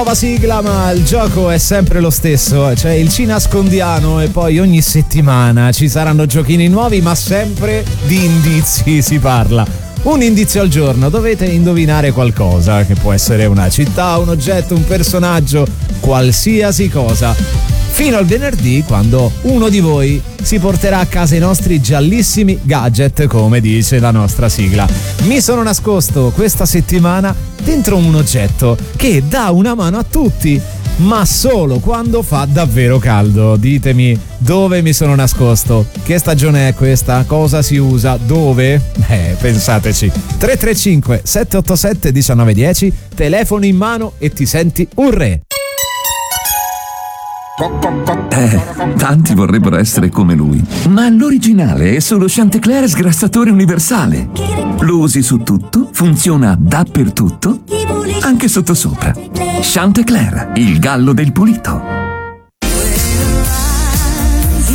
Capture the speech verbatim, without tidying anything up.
Nuova sigla, ma il gioco è sempre lo stesso, cioè il ci nascondiano e poi ogni settimana ci saranno giochini nuovi, ma sempre di indizi si parla. Un indizio al giorno, dovete indovinare qualcosa, che può essere una città, un oggetto, un personaggio, qualsiasi cosa. Fino al venerdì, quando uno di voi si porterà a casa i nostri giallissimi gadget, come dice la nostra sigla. Mi sono nascosto questa settimana dentro un oggetto che dà una mano a tutti, ma solo quando fa davvero caldo. Ditemi dove mi sono nascosto, che stagione è questa, cosa si usa, dove? Eh, pensateci. tre tre cinque sette otto sette uno nove uno zero, telefono in mano e ti senti un re. Eh, tanti vorrebbero essere come lui, ma l'originale è solo Chantecler sgrassatore universale. Lo usi su tutto, funziona dappertutto, anche sottosopra. Chantecler, il gallo del pulito.